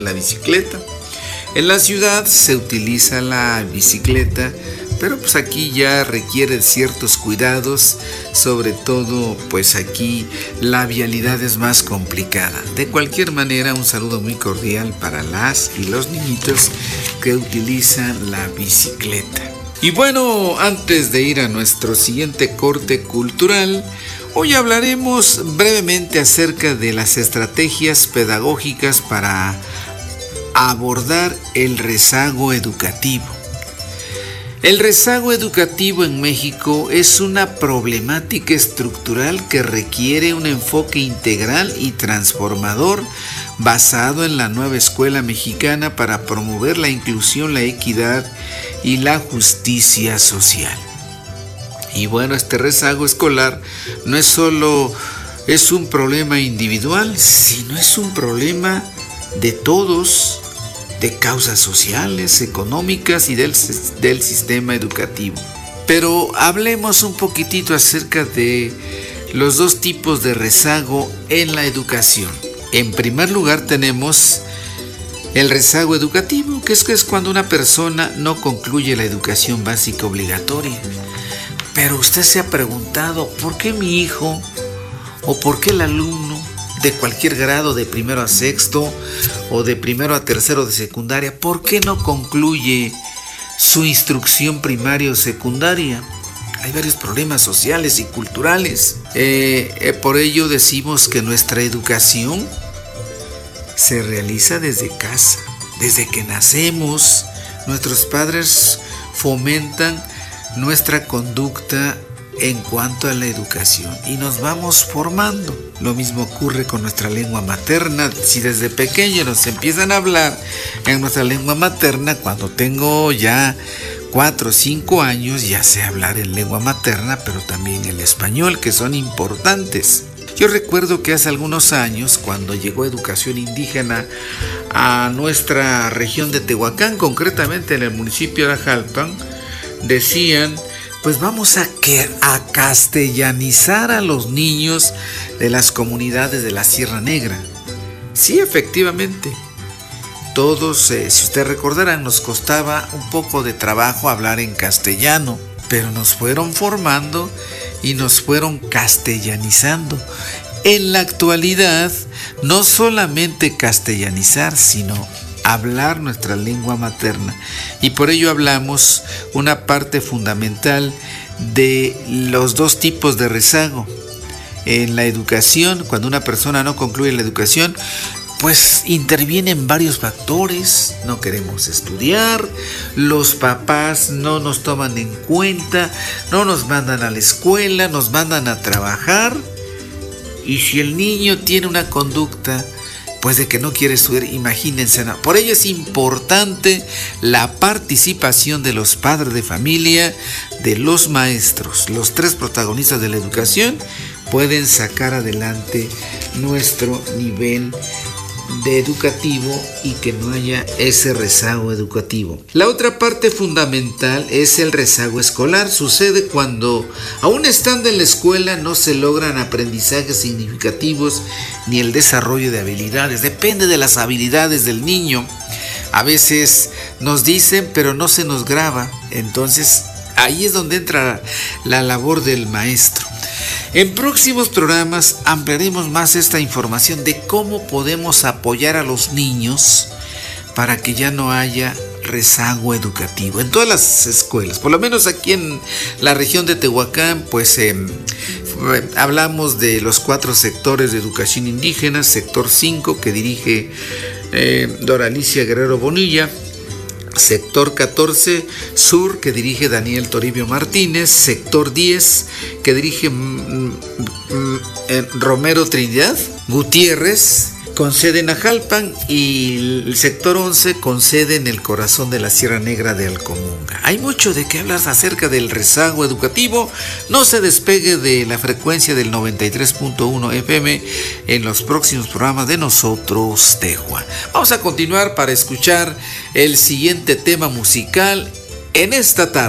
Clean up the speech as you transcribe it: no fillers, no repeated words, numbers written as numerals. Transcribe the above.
la bicicleta. En la ciudad se utiliza la bicicleta, pero pues aquí ya requiere ciertos cuidados, sobre todo pues aquí la vialidad es más complicada. De cualquier manera, un saludo muy cordial para las y los niñitos que utilizan la bicicleta. Y bueno, antes de ir a nuestro siguiente corte cultural, hoy hablaremos brevemente acerca de las estrategias pedagógicas para abordar el rezago educativo. El rezago educativo en México es una problemática estructural que requiere un enfoque integral y transformador basado en la nueva escuela mexicana para promover la inclusión, la equidad y la justicia social. Y bueno, este rezago escolar no es solo un problema individual, sino es un problema de todos, de causas sociales, económicas y del sistema educativo. Pero hablemos un poquitito acerca de los dos tipos de rezago en la educación. En primer lugar tenemos el rezago educativo, que es cuando una persona no concluye la educación básica obligatoria. Pero usted se ha preguntado, ¿por qué mi hijo o por qué el alumno de cualquier grado, de primero a sexto o de primero a tercero de secundaria, por qué no concluye su instrucción primaria o secundaria? Hay varios problemas sociales y culturales. Por ello decimos que nuestra educación se realiza desde casa. Desde que nacemos, nuestros padres fomentan nuestra conducta en cuanto a la educación y nos vamos formando. Lo mismo ocurre con nuestra lengua materna. Si desde pequeños nos empiezan a hablar en nuestra lengua materna, cuando tengo ya 4 o 5 años ya sé hablar en lengua materna, pero también el español, que son importantes. Yo recuerdo que hace algunos años, cuando llegó educación indígena a nuestra región de Tehuacán, concretamente en el municipio de Ajalpan, decían: pues vamos a castellanizar a los niños de las comunidades de la Sierra Negra. Sí, efectivamente. Todos, si ustedes recordarán, nos costaba un poco de trabajo hablar en castellano, pero nos fueron formando y nos fueron castellanizando. En la actualidad, no solamente castellanizar, sino hablar nuestra lengua materna, y por ello hablamos una parte fundamental de los dos tipos de rezago en la educación. Cuando una persona no concluye la educación, pues intervienen varios factores. No queremos estudiar, los papás no nos toman en cuenta, no nos mandan a la escuela, nos mandan a trabajar, y si el niño tiene una conducta pues de que no quiere estudiar, imagínense. No. Por ello es importante la participación de los padres de familia, de los maestros. Los tres protagonistas de la educación pueden sacar adelante nuestro nivel de educativo y que no haya ese rezago educativo. La otra parte fundamental es el rezago escolar. Sucede cuando, aún estando en la escuela, no se logran aprendizajes significativos ni el desarrollo de habilidades. Depende de las habilidades del niño. A veces nos dicen, pero no se nos graba. Entonces, ahí es donde entra la labor del maestro. En próximos programas ampliaremos más esta información de cómo podemos apoyar a los niños para que ya no haya rezago educativo en todas las escuelas. Por lo menos aquí en la región de Tehuacán, pues hablamos de los 4 sectores de educación indígena. Sector 5, que dirige Doralicia Guerrero Bonilla. Sector 14 Sur, que dirige Daniel Toribio Martínez. Sector 10, que dirige Romero Trinidad Gutiérrez, con sede en Ajalpan, y el sector 11 con sede en el corazón de la Sierra Negra de Alcomunga. Hay mucho de qué hablar acerca del rezago educativo. No se despegue de la frecuencia del 93.1 FM en los próximos programas de Nosotros Tehua. Vamos a continuar para escuchar el siguiente tema musical en esta tarde.